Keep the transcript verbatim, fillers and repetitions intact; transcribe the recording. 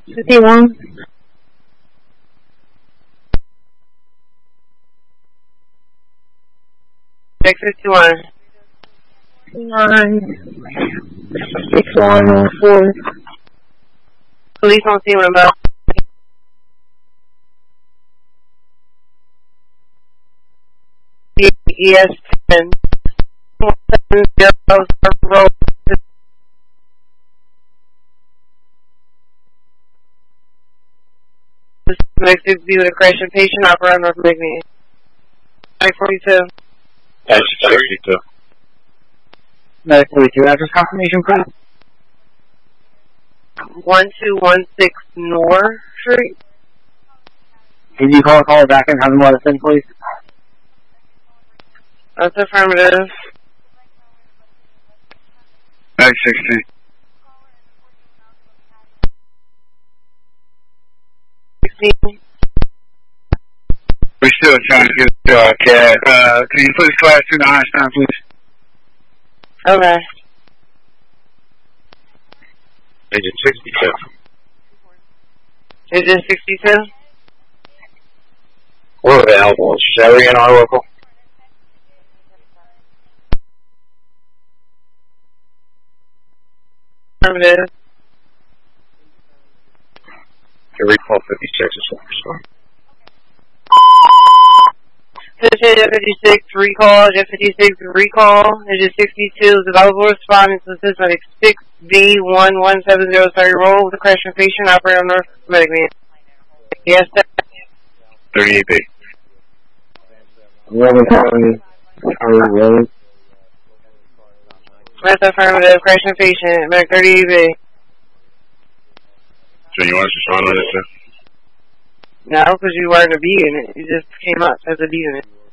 fifty-one. Check fifty-one. Nine. Six one one four. Police on scene with about. E S ten. Seven zero road. Next to be with a crashing patient, operator North Ligny. nine forty-two. That's sixty-two. nine forty-two. Address confirmation, please. one two one six North Street. Can you call a caller back and have them let us in, please? That's affirmative. nine sixty. sixteen. We're still trying to get uh, cat. Uh, can you please class two to Einstein, please? Okay. Agent sixty-two. Agent sixty-two? We're available. Sherry in our local. Affirmative. Your recall fifty-six is what we're sorry. Agent fifty-six, recall. Agent fifty-six, recall. Agent sixty-two is available responding to assist on six B one one seven zero Surrey Road with a crashing patient, operator on North Medical. Yes, sir. thirty-eight B. eleven Colony, Surrey Road. That's affirmative. Crashing patient, Medic thirty-eight B. So you want us to respond on this, sir? No, because you weren't a B unit. You just came up as a B unit.